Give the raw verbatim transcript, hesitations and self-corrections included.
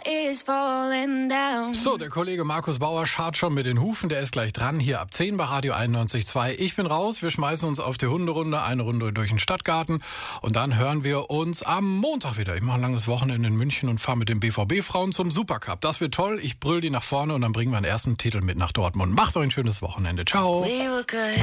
is falling down. So, der Kollege Markus Bauer scharrt schon mit den Hufen, der ist gleich dran, hier ab zehn bei Radio einundneunzig Komma zwei. Ich bin raus, wir schmeißen uns auf die Hunderunde, eine Runde durch den Stadtgarten und dann hören wir uns am Montag wieder. Ich mache ein langes Wochenende in München und fahre mit den B V B-Frauen zum Supercup. Das wird toll, ich brüll die nach vorne und dann bringen wir den ersten Titel mit nach Dortmund. Macht euch ein schönes Wochenende, ciao. We were good.